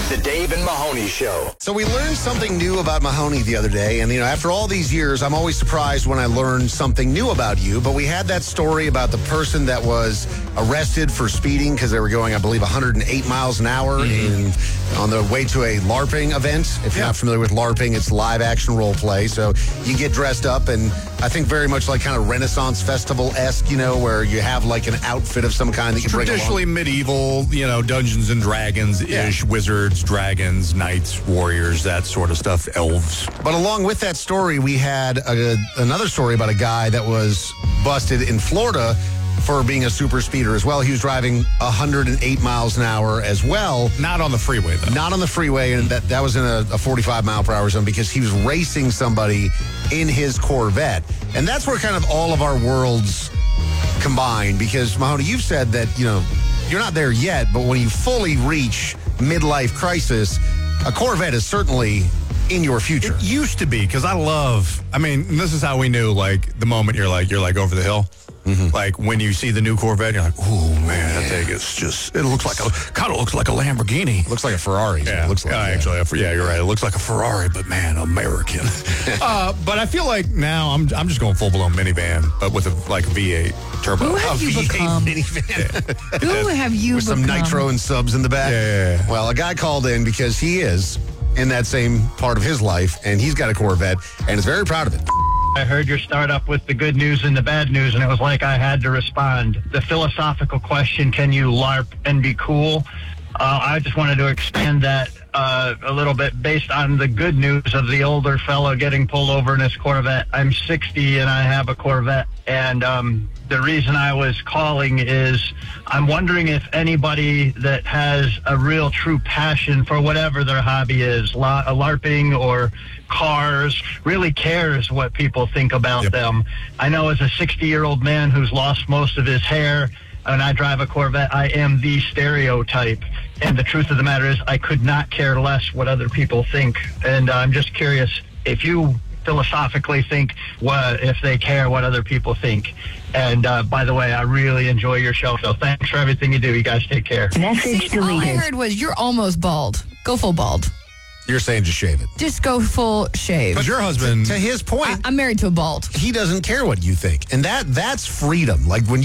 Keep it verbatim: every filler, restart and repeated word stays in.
The Dave and Mahoney Show. So we learned something new about Mahoney the other day. And, you know, after all these years, I'm always surprised when I learn something new about you. But we had that story about the person that was arrested for speeding because they were going, I believe, one hundred eight miles an hour mm-hmm. in, on the way to a LARPing event. If you're yeah. not familiar with LARPing, it's live action role play. So you get dressed up, and I think very much like kind of Renaissance Festival-esque, you know, where you have like an outfit of some kind that you bring along. Traditionally medieval, you know, Dungeons and Dragons-ish, yeah. wizards, dragons, knights, warriors, that sort of stuff, elves. But along with that story, we had a, another story about a guy that was busted in Florida for being a super speeder as well. He was driving one hundred eight miles an hour as well. Not on the freeway, though. Not on the freeway, and that, that was in a, a forty-five mile per hour zone because he was racing somebody in his Corvette. And that's where kind of all of our worlds combine, because, Mahoney, you've said that, you know, you're not there yet, but when you fully reach midlife crisis, a Corvette is certainly in your future. It used to be, because I love, I mean, this is how we knew, like, the moment you're like, you're like over the hill. Mm-hmm. Like when you see the new Corvette, you're like, oh man, that thing is just, it looks like a, kind of looks like a Lamborghini. Looks like a Ferrari. Yeah, it looks like, uh, actually, yeah, you're right. It looks like a Ferrari, but man, American. uh, but I feel like now I'm I'm just going full blown minivan, but with a like V eight turbo. Who have a you V eight become? Minivan. Yeah. Who have you with become? Some nitro and subs in the back. Yeah, yeah, yeah. Well, a guy called in because he is in that same part of his life, and he's got a Corvette, and is very proud of it. I heard your startup with the good news and the bad news, and it was like I had to respond. The philosophical question, can you LARP and be cool? Uh, I just wanted to expand that uh, a little bit based on the good news of the older fellow getting pulled over in his Corvette. I'm sixty and I have a Corvette, and um, the reason I was calling is I'm wondering if anybody that has a real true passion for whatever their hobby is, la- LARPing or cars, really cares what people think about yep. them. I know as a sixty-year-old man who's lost most of his hair, and I drive a Corvette, I am the stereotype. And the truth of the matter is I could not care less what other people think. And uh, I'm just curious if you philosophically think what if they care what other people think. And uh, by the way, I really enjoy your show, so thanks for everything you do. You guys take care. Message deleted. All I heard was you're almost bald. Go full bald. You're saying just shave it. Just go full shave. But your husband, to, to his point, I, I'm married to a bald. He doesn't care what you think. And that that's freedom. Like when you